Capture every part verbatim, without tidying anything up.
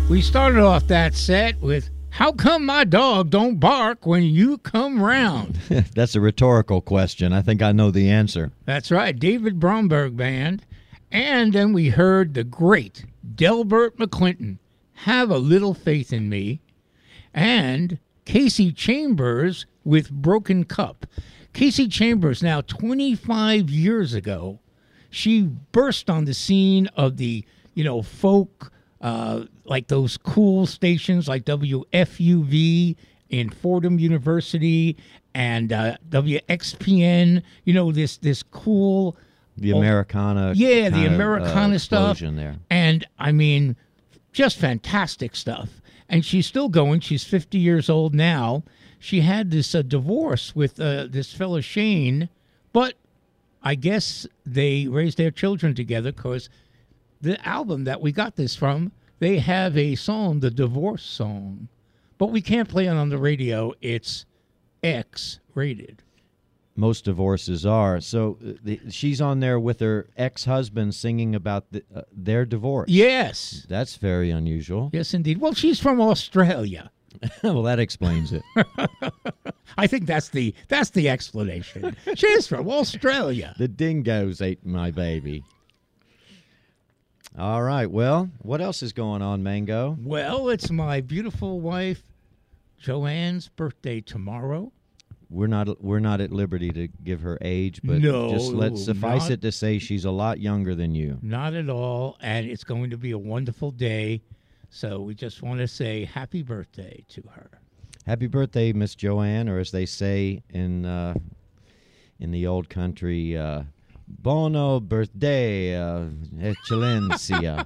We started off that set with "How Come My Dog Don't Bark When You Come Round?" That's a rhetorical question. I think I know the answer. That's right, David Bromberg Band. And then we heard the great Delbert McClinton, "Have a Little Faith in Me," and Casey Chambers with "Broken Cup." Casey Chambers, now twenty-five years ago, she burst on the scene of the, you know, folk, uh, like those cool stations like W F U V in Fordham University and uh, W X P N, you know, this this cool... The Americana. Yeah, the kind of, Americana uh, stuff. explosion there. And, I mean, just fantastic stuff. And she's still going. She's fifty years old now. She had this uh, divorce with uh, this fellow Shane, but I guess they raised their children together because the album that we got this from, they have a song, the divorce song. But we can't play it on the radio. It's X-rated. Most divorces are. So uh, the, she's on there with her ex-husband singing about the, uh, their divorce. Yes. That's very unusual. Yes, indeed. Well, she's from Australia. Well, that explains it. I think that's the that's the explanation. She's from Australia. The dingoes ate my baby. All right. Well, what else is going on, Mango? Well, it's my beautiful wife Joanne's birthday tomorrow. We're not we're not at liberty to give her age, but No, just let's suffice not- it to say she's a lot younger than you. Not at all, and it's going to be a wonderful day. So we just want to say happy birthday to her. Happy birthday, Miss Joanne, or as they say in uh, in the old country, uh, Bono birthday, uh, eccellencia.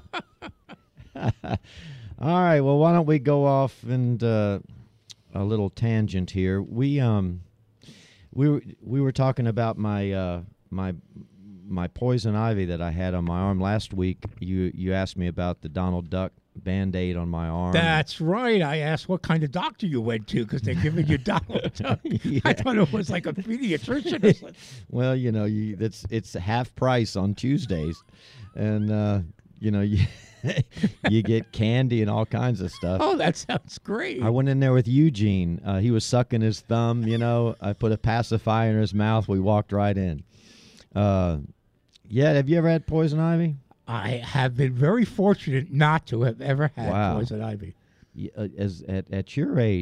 All right, well, why don't we go off and uh, a little tangent here. We um we were we were talking about my uh, my my poison ivy that I had on my arm last week. You you asked me about the Donald Duck Band-Aid on my arm. That's right. I asked what kind of doctor you went to because they're giving you Donald Duck. Yeah. I thought it was like a pediatrician or something. Well, you know, you that's it's half price on Tuesdays, and uh, you know you you get candy and all kinds of stuff. Oh, that sounds great. I went in there with Eugene. Uh, he was sucking his thumb. You know, I put a pacifier in his mouth. We walked right in. Uh, yeah, have you ever had poison ivy? I have been very fortunate not to have ever had Wow. poison ivy. Y- uh, As at at your age.